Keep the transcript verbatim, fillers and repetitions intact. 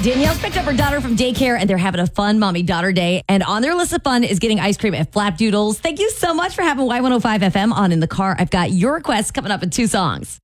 Danielle's picked up her daughter from daycare and they're having a fun mommy-daughter day. And on their list of fun is getting ice cream at Flapdoodles. Thank you so much for having Y one oh five F M on in the car. I've got your requests coming up in two songs.